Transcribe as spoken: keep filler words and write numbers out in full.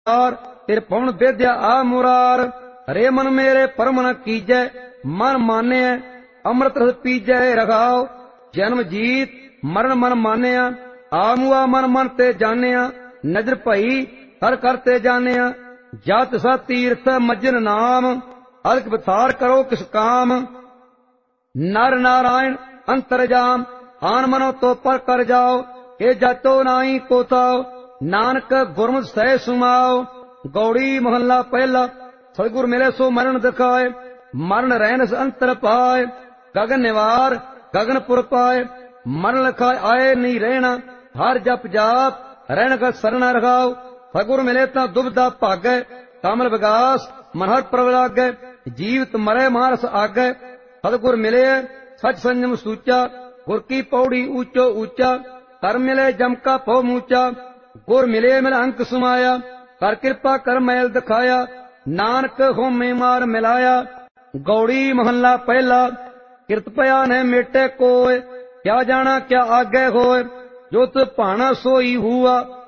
तेरे पवन वेद्या आ मुरार। हरे मन मेरे परम न कीजै, मन माने अमृत रस पीजै रखाओ। जन्म जीत मरण मन मानिया, आमुआ मन मन ते जानिया। नजर भई हर करते जानिया, जात सा तीर्थ मज्जन नाम। अलख बसार करो किस काम, नर नारायण अंतरजाम। आन मनो तो पर कर जाओ, ए जातो नाई कोताओ। नानक गुरमत सह सुमाओ। गौड़ी मोहल्ला पहला। सतगुर मिले सो मरण दिखाए, मरण रहन अंतर पाए। गगन निवार गगनपुर पाए, मरण लिखाए आए नहीं रहना। हर जप जाप रहन का सरना रखाओ। सतगुर मिले ता दुबदा भागै, कमल विगास मन हर प्रभ लागै। जीवित मरे मानस आगै, सतगुर मिले सच संयम सूचा। गुर की पौड़ी ऊंचो ऊंचा, कर मिले जम का पौ मूचा। गुर मिले मिल अंक सुमाया, कर कृपा कर मैल दिखाया। नानक होमे मार मिलाया, गौड़ी मोहल्ला पहला। किरत पया ने मेटे कोय, क्या जाना क्या आगे होय। जो तु भाना सोई हुआ,